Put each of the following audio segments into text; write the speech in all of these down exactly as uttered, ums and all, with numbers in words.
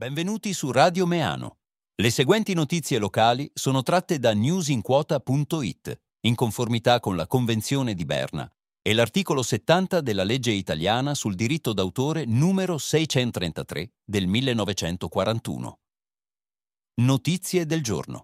Benvenuti su Radio Meano. Le seguenti notizie locali sono tratte da newsinquota punto it, in conformità con la Convenzione di Berna e l'articolo settanta della legge italiana sul diritto d'autore numero seicentotrentatré del millenovecentoquarantuno. Notizie del giorno.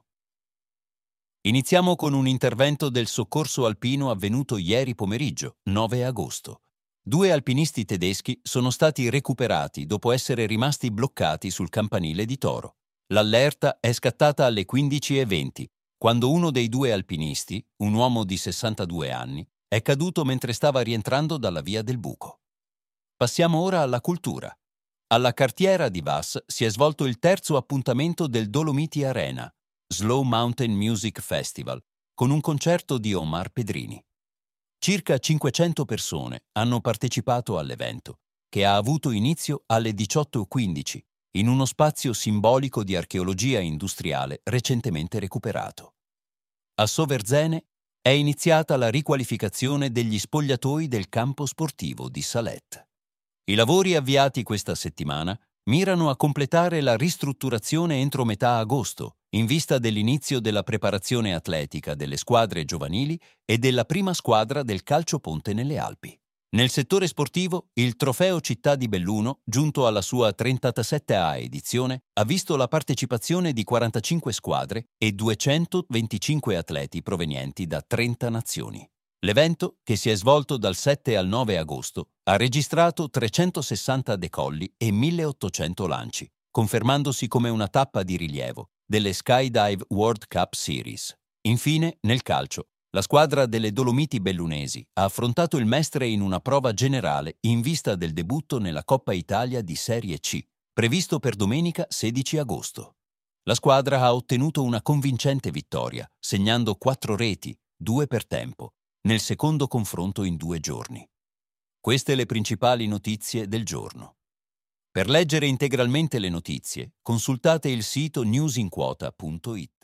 Iniziamo con un intervento del soccorso alpino avvenuto ieri pomeriggio, nove agosto. Due alpinisti tedeschi sono stati recuperati dopo essere rimasti bloccati sul campanile di Toro. L'allerta è scattata alle quindici e venti, quando uno dei due alpinisti, un uomo di sessantadue anni, è caduto mentre stava rientrando dalla via del Buco. Passiamo ora alla cultura. Alla Cartiera di Vas si è svolto il terzo appuntamento del Dolomiti Arena, Slow Mountain Music Festival, con un concerto di Omar Pedrini. Circa cinquecento persone hanno partecipato all'evento, che ha avuto inizio alle diciotto e quindici, in uno spazio simbolico di archeologia industriale recentemente recuperato. A Soverzene è iniziata la riqualificazione degli spogliatoi del campo sportivo di Salette. I lavori avviati questa settimana mirano a completare la ristrutturazione entro metà agosto, in vista dell'inizio della preparazione atletica delle squadre giovanili e della prima squadra del calcio ponte nelle Alpi. Nel settore sportivo, il Trofeo Città di Belluno, giunto alla sua trentasettesima edizione, ha visto la partecipazione di quarantacinque squadre e duecentoventicinque atleti provenienti da trenta nazioni. L'evento, che si è svolto dal sette al nove agosto, ha registrato trecentosessanta decolli e milleottocento lanci, confermandosi come una tappa di rilievo delle Skydive World Cup Series. Infine, nel calcio, la squadra delle Dolomiti Bellunesi ha affrontato il Mestre in una prova generale in vista del debutto nella Coppa Italia di Serie C, previsto per domenica sedici agosto. La squadra ha ottenuto una convincente vittoria, segnando quattro reti, due per tempo, nel secondo confronto in due giorni. Queste le principali notizie del giorno. Per leggere integralmente le notizie, consultate il sito newsinquota punto it.